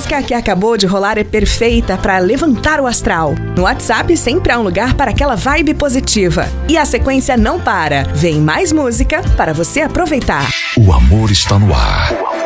música que acabou de rolar é perfeita para levantar o astral. No WhatsApp sempre há um lugar para aquela vibe positiva. E a sequência não para. Vem mais música para você aproveitar. O amor está no ar.